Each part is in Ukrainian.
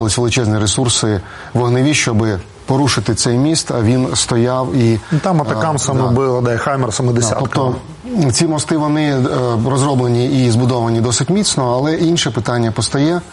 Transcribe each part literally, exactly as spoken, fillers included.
величезні ресурси вогневі, щоб порушити цей міст, а він стояв і... Там атакам саме було, да, Хаймер семидесятка. Тобто ці мости, вони розроблені і збудовані досить міцно, але інше питання постає,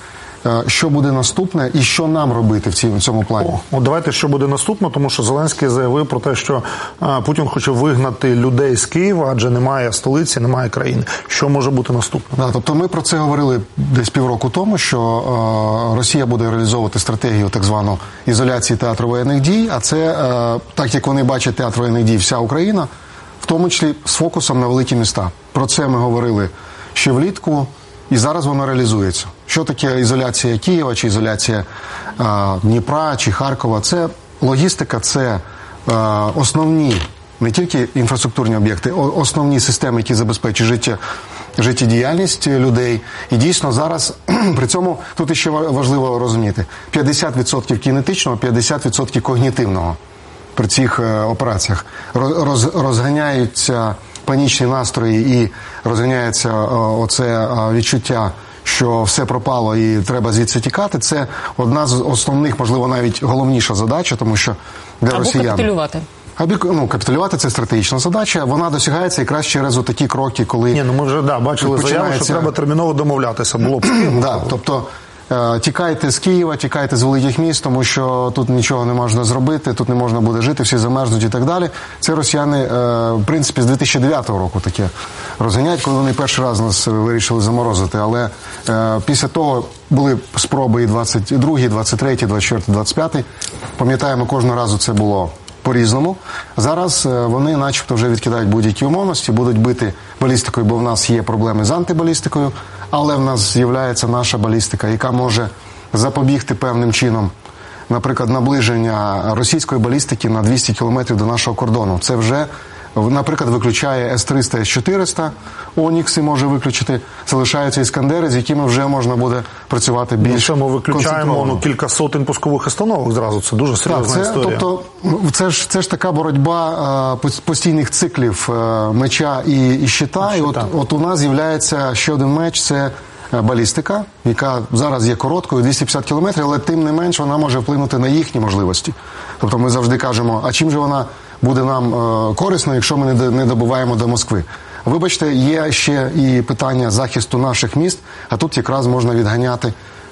що буде наступне і що нам робити в цьому плані. О, от давайте, що буде наступне, тому що Зеленський заявив про те, що а, Путін хоче вигнати людей з Києва, адже немає столиці, немає країни. Що може бути наступне? Да, тобто ми про це говорили десь півроку тому, що е, Росія буде реалізовувати стратегію так звану ізоляції театру воєнних дій, а це, е, так як вони бачать театр воєнних дій вся Україна, в тому числі з фокусом на великі міста. Про це ми говорили ще влітку. І зараз воно реалізується. Що таке ізоляція Києва, чи ізоляція а, Дніпра, чи Харкова? Це логістика, це а, основні, не тільки інфраструктурні об'єкти, основні системи, які забезпечують життя, життєдіяльність людей. І дійсно зараз, при цьому, тут ще важливо розуміти, п'ятдесят відсотків кінетичного, п'ятдесят відсотків когнітивного при цих е, операціях. Роз, розганяються панічні настрої і розганяється оце відчуття, що все пропало і треба звідси тікати. Це одна з основних, можливо, навіть головніша задача, тому що для Або росіян... капітулювати. Або, ну, капітулювати – це стратегічна задача, вона досягається якраз через такі кроки, коли... Ні, ну ми вже, да, бачили починається... заяву, що треба терміново домовлятися, було б. Да, тобто, тікайте з Києва, тікайте з великих міст, тому що тут нічого не можна зробити, тут не можна буде жити, всі замерзнуть і так далі. Це росіяни, в принципі, з дві тисячі дев'ятого року таке розганяють, коли вони перший раз нас вирішили заморозити. Але після того були спроби і двадцять другий, двадцять третій, двадцять четвертий, двадцять п'ятий. Пам'ятаємо, кожного разу це було по-різному. Зараз вони начебто вже відкидають будь-які умовності, будуть бити балістикою, бо в нас є проблеми з антибалістикою, але в нас з'являється наша балістика, яка може запобігти певним чином, наприклад, наближення російської балістики на двісті кілометрів до нашого кордону. Це вже, наприклад, виключає С триста, С чотириста, Онікси може виключити, залишаються іскандери, з якими вже можна буде працювати більш концентровано. Ми виключаємо ну, кілька сотень пускових установок зразу, це дуже серйозна так, це, історія. Тобто, це ж, це ж така боротьба е, постійних циклів е, меча і, і щита, і от, от у нас з'являється ще один меч, це балістика, яка зараз є короткою, двісті п'ятдесят кілометрів, але тим не менш вона може вплинути на їхні можливості. Тобто ми завжди кажемо, а чим же вона буде нам е, корисно, якщо ми не, не добуваємо до Москви. Вибачте, є ще і питання захисту наших міст, а тут якраз можна відганяти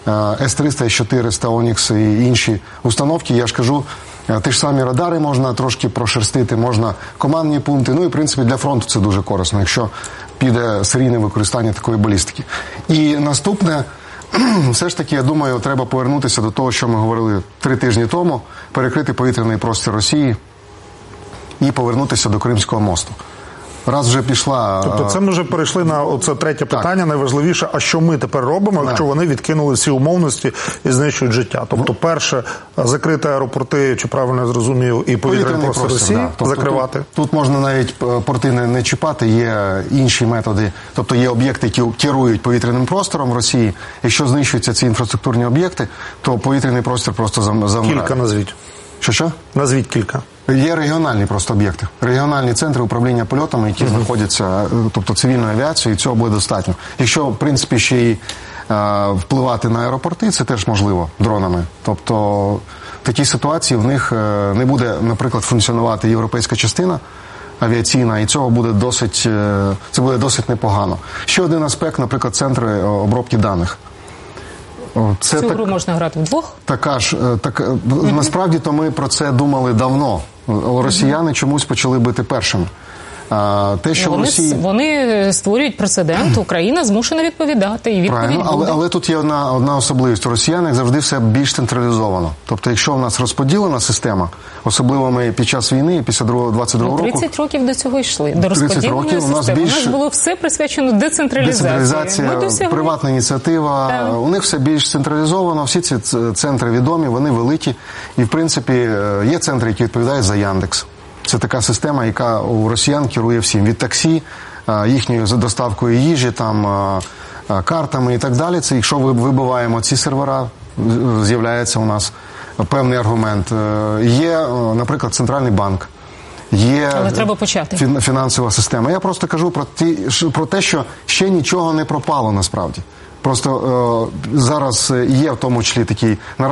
С триста, С чотириста, Онікс і інші установки. Я ж кажу, ті ж самі радари можна трошки прошерстити, можна командні пункти. Ну і, в принципі, для фронту це дуже корисно, якщо піде серійне використання такої балістики. І наступне, все ж таки, я думаю, треба повернутися до того, що ми говорили три тижні тому, перекрити повітряний простір Росії і повернутися до Кримського мосту. Раз вже пішла... Тобто це ми вже перейшли на оце третє питання, так. Найважливіше, а що ми тепер робимо, якщо так. вони відкинули всі умовності і знищують життя. Тобто, перше, закрити аеропорти, чи правильно я зрозумів, і повітряний простір Росії, да. тобто, закривати. Тут, тут можна навіть порти не, не чіпати, є інші методи. Тобто є об'єкти, які керують повітряним простором в Росії. Якщо знищуються ці інфраструктурні об'єкти, то повітряний простір просто замирає. Кілька назвіть. Що-що? Назвіть кілька. Є регіональні просто об'єкти. Регіональні центри управління польотами, які uh-huh. знаходяться, тобто цивільною авіацією, і цього буде достатньо. Якщо, в принципі, ще й е, впливати на аеропорти, це теж можливо дронами. Тобто в такій ситуації в них е, не буде, наприклад, функціонувати європейська частина авіаційна, і цього буде досить, е, це буде досить непогано. Ще один аспект, наприклад, центри обробки даних. Це Цю так, гру можна грати вдвох? Така ж, так, mm-hmm. насправді то ми про це думали давно. Росіяни mm-hmm. чомусь почали бити першими. А, те, що вони, Росії... вони створюють прецедент, Україна змушена відповідати, і відповідь Правильно, але, але тут є одна, одна особливість. У росіян завжди все більш централізовано. Тобто, якщо в нас розподілена система, особливо ми під час війни, після двадцять другого року... тридцять років до цього йшли, до розподіленої системи. У нас, більш... у нас було все присвячено децентралізації. Децентралізація, приватна ініціатива. Так. У них все більш централізовано, всі ці центри відомі, вони великі. І, в принципі, є центри, які відповідають за Яндекс. Це така система, яка у росіян керує всім. Від таксі, їхньою доставкою їжі, там, картами і так далі. Це якщо ми вибиваємо ці сервера, з'являється у нас певний аргумент. Є, наприклад, центральний банк. Є Але треба почати. Фінансова система. Я просто кажу про, ті, про те, що ще нічого не пропало насправді. Просто е, зараз є в тому числі такий